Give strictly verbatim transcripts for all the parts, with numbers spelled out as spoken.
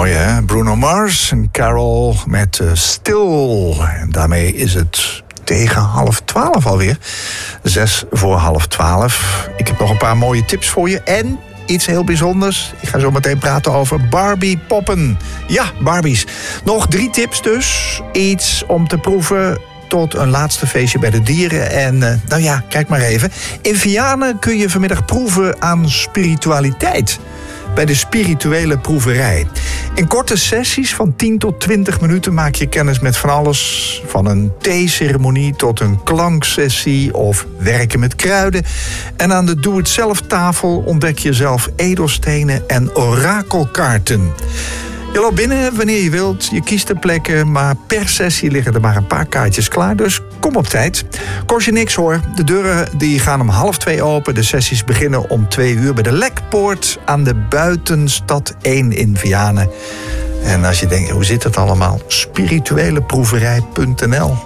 Mooi hè, Bruno Mars en Carol met uh, Still. En daarmee is het tegen half twaalf alweer. Zes voor half twaalf. Ik heb nog een paar mooie tips voor je en iets heel bijzonders. Ik ga zo meteen praten over Barbie poppen. Ja, Barbies. Nog drie tips dus. Iets om te proeven tot een laatste feestje bij de dieren. En uh, nou ja, kijk maar even. In Vianen kun je vanmiddag proeven aan spiritualiteit. Bij de spirituele proeverij. In korte sessies van tien tot twintig minuten maak je kennis met van alles. Van een theeceremonie tot een klanksessie of werken met kruiden. En aan de doe-het-zelf tafel ontdek je zelf edelstenen en orakelkaarten. Je loopt binnen wanneer je wilt, je kiest de plekken, maar per sessie liggen er maar een paar kaartjes klaar, dus kom op tijd. Kost je niks hoor, de deuren die gaan om half twee open, de sessies beginnen om twee uur bij de Lekpoort aan de Buitenstad één in Vianen. En als je denkt, hoe zit het allemaal? spiritueleproeverij punt n l.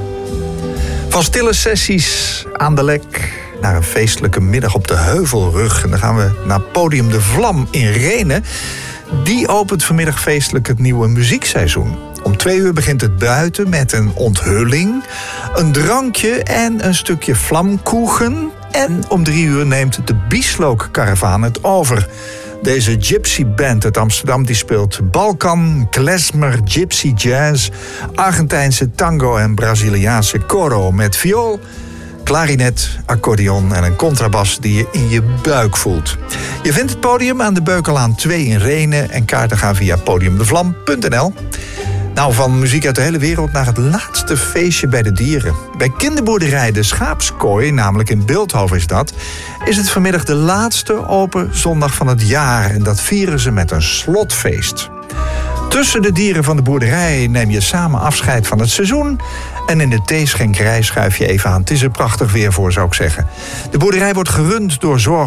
Van stille sessies aan de Lek naar een feestelijke middag op de Heuvelrug. En dan gaan we naar Podium de Vlam in Rhenen. Die opent vanmiddag feestelijk het nieuwe muziekseizoen. Om twee uur begint het buiten met een onthulling, een drankje en een stukje vlamkoegen. En om drie uur neemt de Bieslook-karavaan het over. Deze gypsy band uit Amsterdam die speelt Balkan, klezmer, gypsy jazz, Argentijnse tango en Braziliaanse coro met viool, klarinet, accordeon en een contrabas die je in je buik voelt. Je vindt het podium aan de Beukelaan twee in Rhenen en kaarten gaan via podium de vlam punt n l. Nou, van muziek uit de hele wereld naar het laatste feestje bij de dieren. Bij kinderboerderij De Schaapskooi, namelijk in Bilthoven is dat, is het vanmiddag de laatste open zondag van het jaar en dat vieren ze met een slotfeest. Tussen de dieren van de boerderij neem je samen afscheid van het seizoen. En in de theeschenkerij schuif je even aan. Het is er prachtig weer voor, zou ik zeggen. De boerderij wordt gerund door zorg